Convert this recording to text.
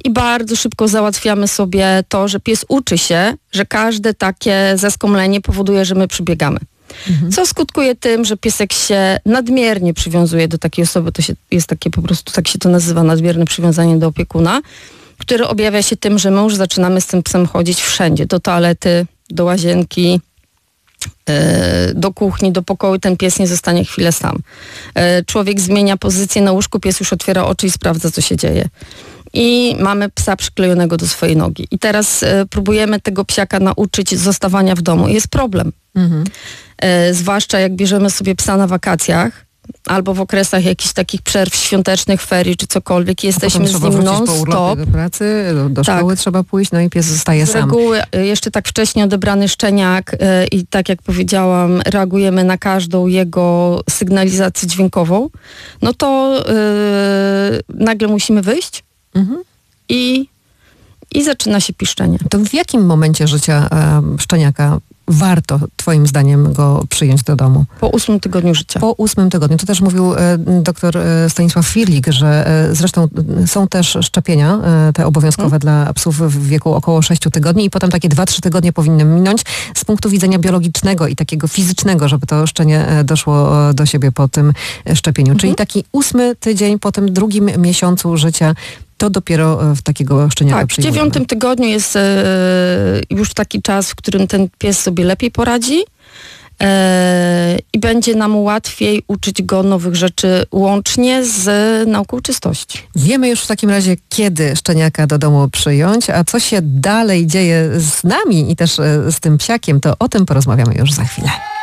i bardzo szybko załatwiamy sobie to, że pies uczy się, że każde takie zaskomlenie powoduje, że my przybiegamy. Co skutkuje tym, że piesek się nadmiernie przywiązuje do takiej osoby, jest takie po prostu, tak się to nazywa, nadmierne przywiązanie do opiekuna, które objawia się tym, że my już zaczynamy z tym psem chodzić wszędzie, do toalety, do łazienki, do kuchni, do pokoju, ten pies nie zostanie chwilę sam. Człowiek zmienia pozycję na łóżku, pies już otwiera oczy i sprawdza, co się dzieje. I mamy psa przyklejonego do swojej nogi. I teraz próbujemy tego psiaka nauczyć zostawania w domu. Jest problem. Zwłaszcza jak bierzemy sobie psa na wakacjach, albo w okresach jakichś takich przerw świątecznych, ferii czy cokolwiek, jesteśmy z nim non-stop. Do pracy, do szkoły trzeba pójść, no i pies zostaje sam. Z reguły jeszcze tak wcześnie odebrany szczeniak i tak jak powiedziałam, reagujemy na każdą jego sygnalizację dźwiękową, no to nagle musimy wyjść i zaczyna się piszczenie. To w jakim momencie życia szczeniaka warto, twoim zdaniem, go przyjąć do domu? Po 8 tygodniu życia. Po 8 tygodniu. To też mówił dr Stanisław Firlik, że zresztą są też szczepienia, te obowiązkowe dla psów w wieku około 6 tygodni i potem takie 2-3 tygodnie powinny minąć z punktu widzenia biologicznego i takiego fizycznego, żeby to szczenie doszło do siebie po tym szczepieniu. Czyli taki 8 tydzień po tym 2. miesiącu życia to dopiero w takiego szczeniaka przyjmujemy. W 9 tygodniu jest już taki czas, w którym ten pies sobie lepiej poradzi i będzie nam łatwiej uczyć go nowych rzeczy łącznie z nauką czystości. Wiemy już w takim razie, kiedy szczeniaka do domu przyjąć, a co się dalej dzieje z nami i też z tym psiakiem, to o tym porozmawiamy już za chwilę.